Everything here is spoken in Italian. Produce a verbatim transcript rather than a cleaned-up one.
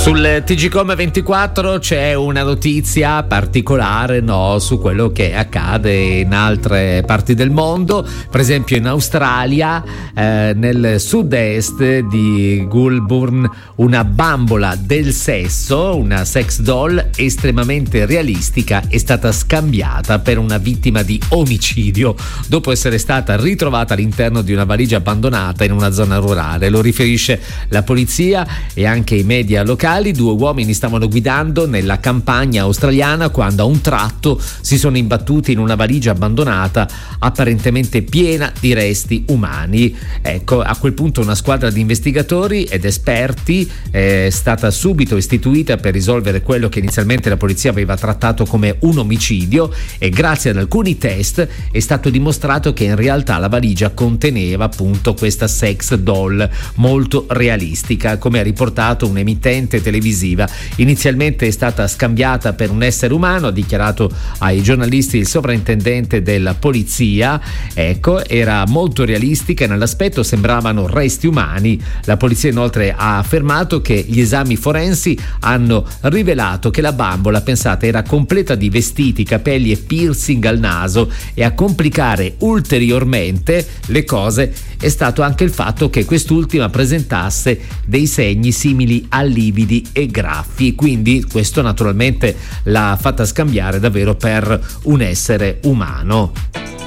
Sul T G Com ventiquattro c'è una notizia particolare, no, su quello che accade in altre parti del mondo, per esempio in Australia, eh, nel sud-est di Goulburn, una bambola del sesso, una sex doll estremamente realistica, è stata scambiata per una vittima di omicidio dopo essere stata ritrovata all'interno di una valigia abbandonata in una zona rurale. Lo riferisce la polizia e anche i media locali. Due uomini stavano guidando nella campagna australiana quando a un tratto si sono imbattuti in una valigia abbandonata apparentemente piena di resti umani. Ecco, a quel punto una squadra di investigatori ed esperti è stata subito istituita per risolvere quello che inizialmente la polizia aveva trattato come un omicidio, e grazie ad alcuni test è stato dimostrato che in realtà la valigia conteneva appunto questa sex doll molto realistica, come ha riportato un emittente televisiva. Inizialmente è stata scambiata per un essere umano, ha dichiarato ai giornalisti il sovrintendente della polizia. Ecco, era molto realistica e nell'aspetto sembravano resti umani. La polizia inoltre ha affermato che gli esami forensi hanno rivelato che la bambola, pensate, era completa di vestiti, capelli e piercing al naso, e a complicare ulteriormente le cose è stato anche il fatto che quest'ultima presentasse dei segni simili a lividi e graffi, quindi questo naturalmente l'ha fatta scambiare davvero per un essere umano.